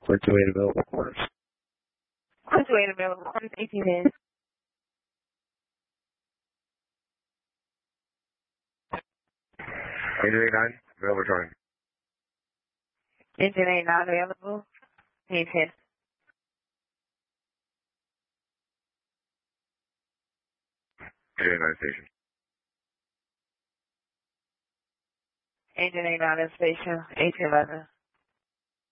For 28 available quarters. 28 available quarters, 18 minutes. Engine 89, available returning. Engine 8 not available. 8-10. Engine 89 station. Engine 8 not in station. 8-11.